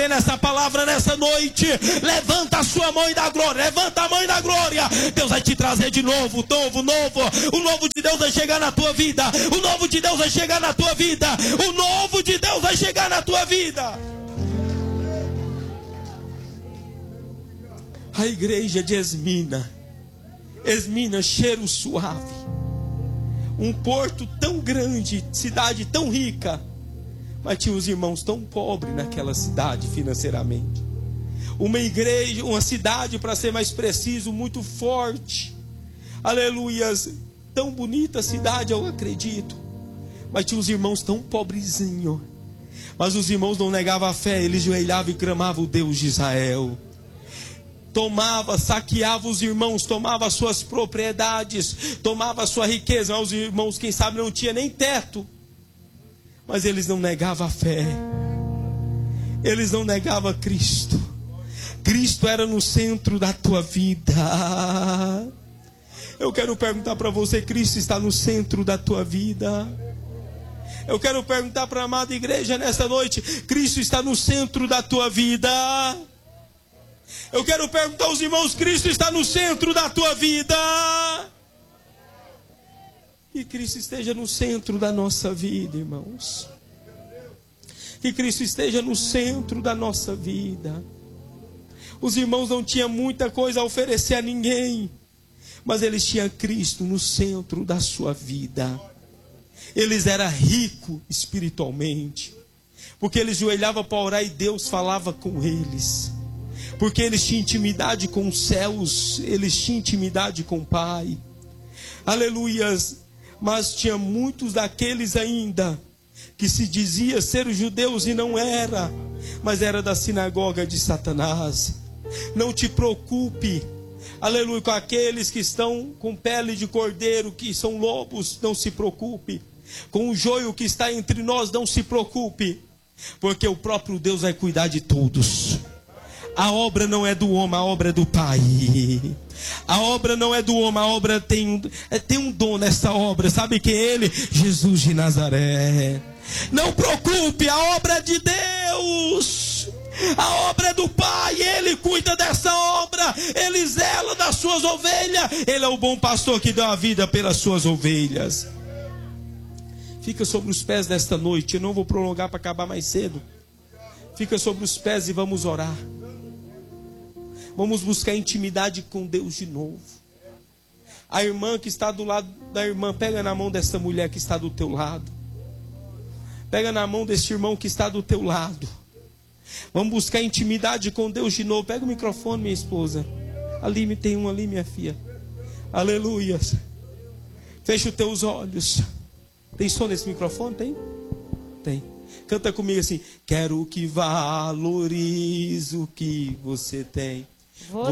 recebendo essa palavra nessa noite, levanta a sua mão e dá glória. Levanta a mão e dá glória. Deus vai te trazer de novo, novo. O novo de Deus vai chegar na tua vida. O novo de Deus vai chegar na tua vida. O novo de Deus vai chegar na tua vida. A igreja de Esmina, cheiro suave. Um porto tão grande, cidade tão rica, mas tinha os irmãos tão pobres naquela cidade financeiramente. Uma igreja, uma cidade, para ser mais preciso, muito forte. Aleluias, tão bonita a cidade, eu acredito. Mas tinha os irmãos tão pobrezinhos. Mas os irmãos não negavam a fé, eles joelhavam e clamavam o Deus de Israel. Tomava, saqueava os irmãos, tomava suas propriedades, tomava sua riqueza. Os irmãos, quem sabe, não tinha nem teto. Mas eles não negavam a fé. Eles não negavam Cristo. Cristo era no centro da tua vida. Eu quero perguntar para você: Cristo está no centro da tua vida? Eu quero perguntar para a amada igreja nessa noite: Cristo está no centro da tua vida? Eu quero perguntar aos irmãos: Cristo está no centro da tua vida? Que Cristo esteja no centro da nossa vida, irmãos. Que Cristo esteja no centro da nossa vida. Os irmãos não tinham muita coisa a oferecer a ninguém, mas eles tinham Cristo no centro da sua vida. Eles eram ricos espiritualmente, porque eles joelhavam para orar e Deus falava com eles. Porque eles tinham intimidade com os céus, eles tinham intimidade com o Pai. Aleluias. Mas tinha muitos daqueles ainda que se dizia ser os judeus e não era, mas era da sinagoga de Satanás. Não te preocupe, aleluia, com aqueles que estão com pele de cordeiro, que são lobos, não se preocupe. Com o joio que está entre nós, não se preocupe, porque o próprio Deus vai cuidar de todos. A obra não é do homem, a obra é do Pai. A obra não é do homem, a obra tem um dom nessa obra. Sabe quem é Ele? Jesus de Nazaré. Não preocupe, a obra é de Deus. A obra é do Pai, Ele cuida dessa obra. Ele zela das suas ovelhas. Ele é o bom pastor que dá a vida pelas suas ovelhas. Fica sobre os pés desta noite. Eu não vou prolongar para acabar mais cedo. Fica sobre os pés e vamos orar. Vamos buscar intimidade com Deus de novo. A irmã que está do lado da irmã, pega na mão dessa mulher que está do teu lado. Pega na mão desse irmão que está do teu lado. Vamos buscar intimidade com Deus de novo. Pega o microfone, minha esposa. Ali tem um ali, minha filha. Aleluia. Fecha os teus olhos. Tem som nesse microfone? Tem? Tem. Canta comigo assim: quero que valorize o que você tem.